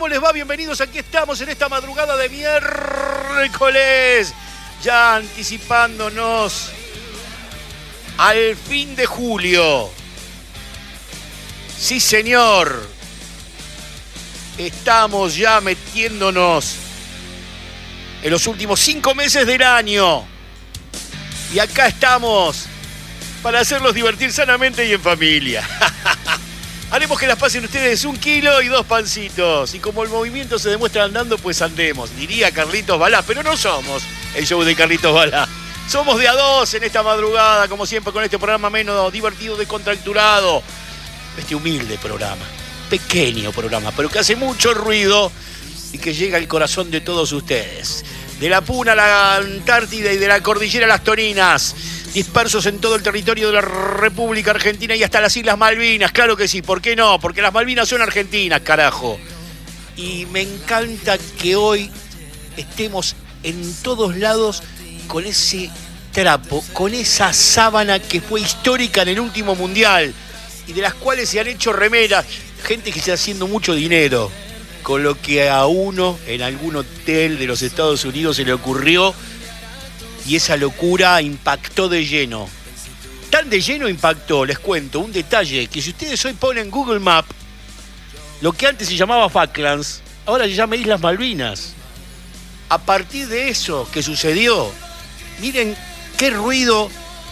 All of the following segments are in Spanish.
¿Cómo les va? Bienvenidos, aquí estamos en esta madrugada de miércoles, ya anticipándonos al fin de julio. Sí, señor. Estamos ya metiéndonos en los últimos 5 meses del año. Y acá estamos para hacerlos divertir sanamente y en familia. Haremos que las pasen ustedes 1 kilo y 2 pancitos. Y como el movimiento se demuestra andando, pues andemos. Diría Carlitos Balá, pero no somos el show de Carlitos Balá. Somos de a 2 en esta madrugada, como siempre, con este programa menos divertido, descontracturado. Este humilde programa, pequeño programa, pero que hace mucho ruido y que llega al corazón de todos ustedes. De la Puna a la Antártida y de la Cordillera a las Toninas, dispersos en todo el territorio de la República Argentina y hasta las Islas Malvinas. Claro que sí, ¿por qué no? Porque las Malvinas son argentinas, carajo. Y me encanta que hoy estemos en todos lados con ese trapo, con esa sábana que fue histórica en el último mundial y de las cuales se han hecho remeras. Gente que está haciendo mucho dinero con lo que a uno en algún hotel de los Estados Unidos se le ocurrió. Y esa locura impactó de lleno. Tan de lleno impactó, les cuento, un detalle, que si ustedes hoy ponen Google Maps, lo que antes se llamaba Falklands, ahora se llama Islas Malvinas. A partir de eso que sucedió, miren qué ruido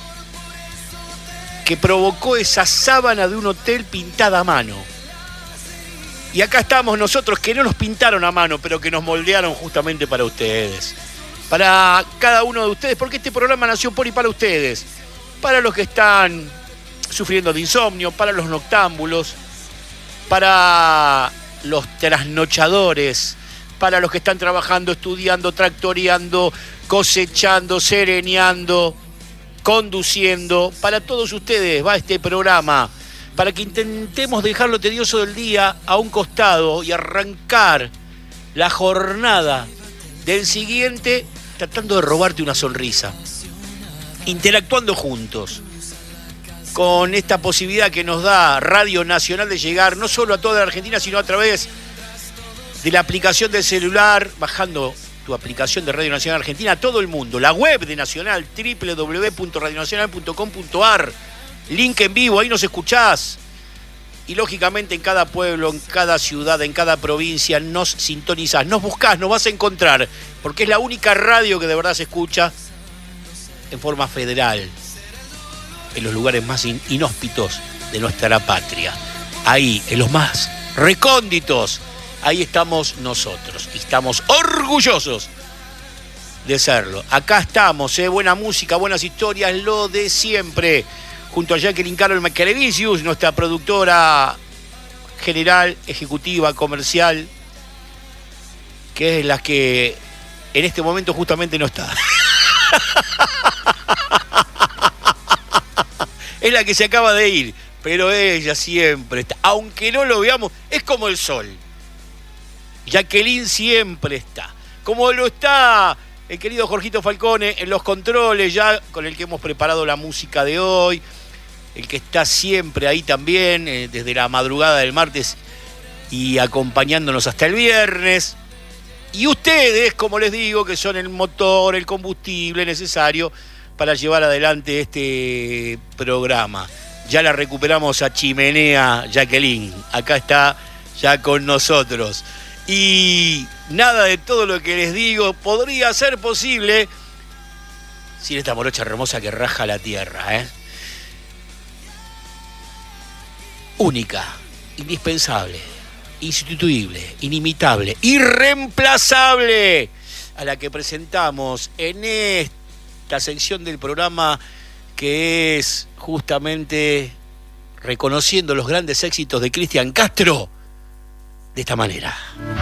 que provocó esa sábana de un hotel pintada a mano. Y acá estamos nosotros, que no nos pintaron a mano, pero que nos moldearon justamente para ustedes. Para cada uno de ustedes, porque este programa nació por y para ustedes. Para los que están sufriendo de insomnio, para los noctámbulos, para los trasnochadores, para los que están trabajando, estudiando, tractoreando, cosechando, sereneando, conduciendo. Para todos ustedes va este programa, para que intentemos dejar lo tedioso del día a un costado y arrancar la jornada del siguiente tratando de robarte una sonrisa, interactuando juntos, con esta posibilidad que nos da Radio Nacional de llegar no solo a toda la Argentina, sino a través de la aplicación del celular, bajando tu aplicación de Radio Nacional Argentina a todo el mundo, la web de Nacional, www.radionacional.com.ar, link en vivo, ahí nos escuchás. Y lógicamente en cada pueblo, en cada ciudad, en cada provincia nos sintonizás, nos buscás, nos vas a encontrar, porque es la única radio que de verdad se escucha en forma federal, en los lugares más inhóspitos de nuestra patria. Ahí, en los más recónditos, ahí estamos nosotros. Y estamos orgullosos de serlo. Acá estamos, buena música, buenas historias, lo de siempre. Junto a Jacqueline Carol Macalevicius, nuestra productora general, ejecutiva, comercial, que es la que en este momento justamente no está. Es la que se acaba de ir, pero ella siempre está. Aunque no lo veamos, es como el sol. Jacqueline siempre está. Como lo está el querido Jorgito Falcone en los controles, ya con el que hemos preparado la música de hoy. El que está siempre ahí también, desde la madrugada del martes y acompañándonos hasta el viernes. Y ustedes, como les digo, que son el motor, el combustible necesario para llevar adelante este programa. Ya la recuperamos a Chimenea Jacqueline. Acá está ya con nosotros. Y nada de todo lo que les digo podría ser posible sin esta morocha hermosa que raja la tierra, Única, indispensable, insustituible, inimitable, irreemplazable, a la que presentamos en esta sección del programa que es justamente reconociendo los grandes éxitos de Cristian Castro de esta manera.